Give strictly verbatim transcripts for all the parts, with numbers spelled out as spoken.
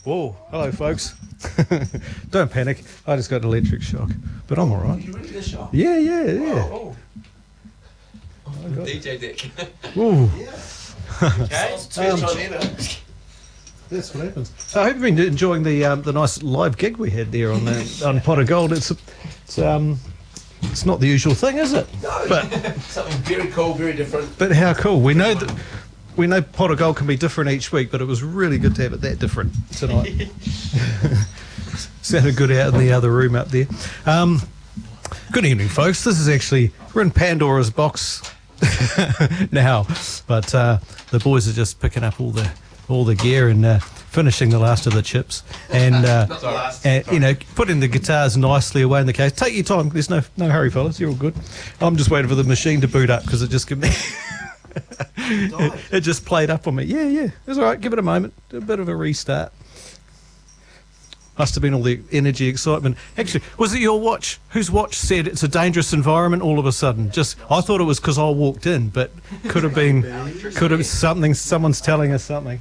Whoa, hello folks. Don't panic, I just got an electric shock, but I'm alright. You ready to shock? Yeah, yeah, yeah. Oh, oh. D J Dick. Ooh. Yeah. Okay. Um, That's what happens. So I hope you've been enjoying the um, the nice live gig we had there on the, on Pot of Gold. It's it's um it's not the usual thing, is it? No. But something very cool, very different. but how cool. We know that we know Pot of Gold can be different each week, but it was really good to have it that different tonight. Sounded good out in the other room up there. Um, good evening, folks. This is actually we're in Pandora's box now, but uh, the boys are just picking up all the all the gear and uh, finishing the last of the chips, and, uh, Not the last. and you know, putting the guitars nicely away in the case. Take your time. There's no no hurry, fellas. You're all good. I'm just waiting for the machine to boot up because it just give me. it, it just played up on me. Yeah, yeah. It's all right. Give it a moment. A bit of a restart. Must have been all the energy, excitement. Actually, was it your watch? Whose watch said it's a dangerous environment all of a sudden? Just, I thought it was because I walked in, but could have been, could have been something. Someone's telling us something.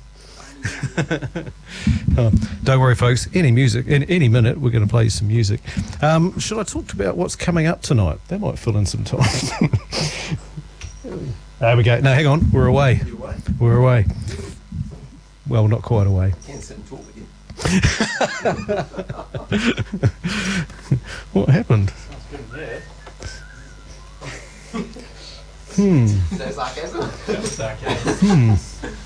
Oh, don't worry, folks. Any music, in any minute, we're going to play some music. Um, should I talk about what's coming up tonight? That might fill in some time. There we go. No, hang on. We're away. You're away. We're away. Well, not quite away. Can't sit and talk with you. What happened? Hmm. Is that sarcasm? That was sarcasm. Hmm.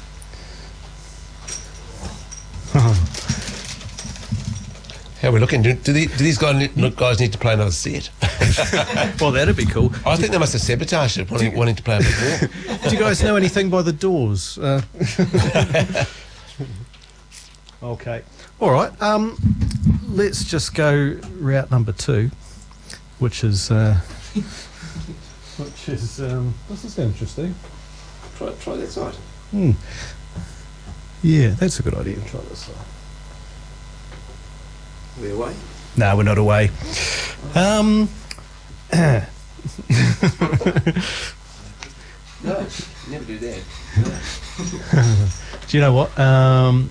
How are we looking? Do, do, the, do these guys, guys need to play another set? Well, that'd be cool. I think they must have sabotaged it, wanting, wanting to play a bit more. Do you guys know anything by the Doors? Uh, okay. All right. Um, let's just go route number two, which is uh, which is um, this is interesting. Try, try that side. Hmm. Yeah, that's a good idea. Try this side. We're away. No, we're not away. Um. No, never do that. Do you know what? Um,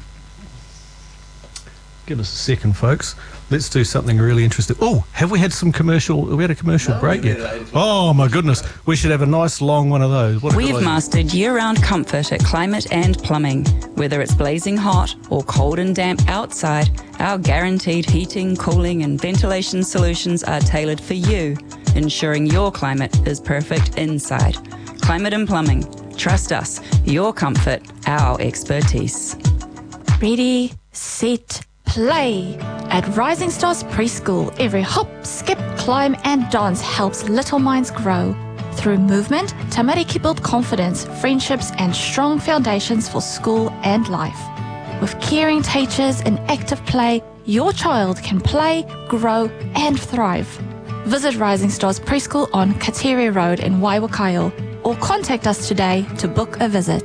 give us a second, folks. Let's do something really interesting. Oh, have we had some commercial? We had a commercial No, break we yet? did it. Oh my goodness! We should have a nice long one of those. What a We've good idea. mastered year-round comfort at Climate and Plumbing. Whether it's blazing hot or cold and damp outside, our guaranteed heating, cooling and ventilation solutions are tailored for you, ensuring your climate is perfect inside. Climate and Plumbing. Trust us. Your comfort, our expertise. Ready, set, play. At Rising Stars Preschool, every hop, skip, climb and dance helps little minds grow. Through movement, Tamariki build confidence, friendships and strong foundations for school and life. With caring teachers and active play, your child can play, grow and thrive. Visit Rising Stars Preschool on Katere Road in Waiwakaio or contact us today to book a visit.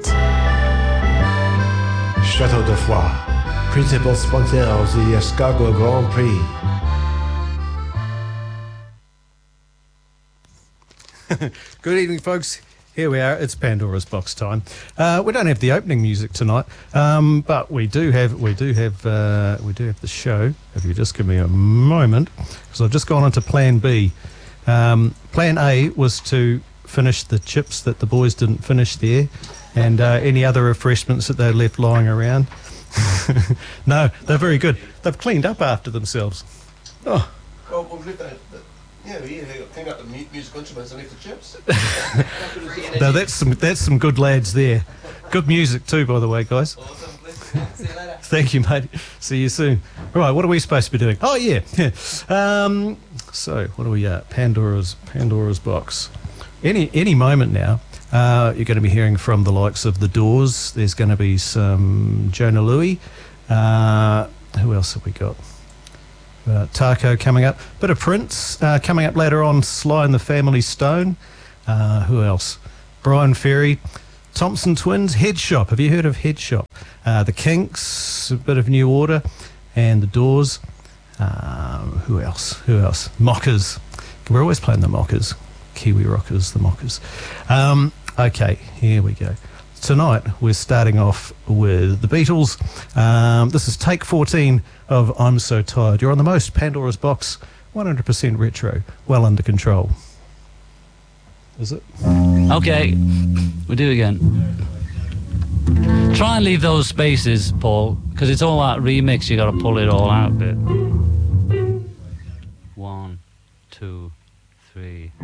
Château de Foix, principal sponsor of the Escargot Grand Prix. Good evening, folks. Here we are. It's Pandora's Box time. Uh, we don't have the opening music tonight, um, but we do have we do have uh, we do have the show. If you just give me a moment, because I've just gone on to Plan B. Um, plan A was to finish the chips that the boys didn't finish there, and uh, any other refreshments that they left lying around. No, they're very good. They've cleaned up after themselves. Oh. Well, we've left the, the, yeah, yeah, they got cleaned up the mu- musical instruments and left the chips. No, that's some that's some good lads there. Good music too, by the way, guys. Awesome. See you later. Thank you, mate. See you soon. Right, what are we supposed to be doing? Oh yeah. um, so what are we at? Pandora's Pandora's box. Any any moment now, uh, you're going to be hearing from the likes of the Doors. There's going to be some Jonah Louie. Uh, who else have we got? Uh, Taco coming up. Bit of Prince uh, coming up later on. Sly and the Family Stone. Uh, who else? Brian Ferry. Thompson Twins. Head Shop. Have you heard of Head Shop? Uh, the Kinks. A bit of New Order. And the Doors. Um, who else? Who else? Mockers. We're always playing the Mockers. Kiwi Rockers, the Mockers. Um, okay, here we go. tonight we're starting off with the Beatles. Um, this is take fourteen of I'm So Tired. You're on the most Pandora's Box, one hundred percent retro, well under control. Is it? Okay, we'll do it again. Try and leave those spaces, Paul, because it's all that remix, you got to pull it all out a bit. One, two, three.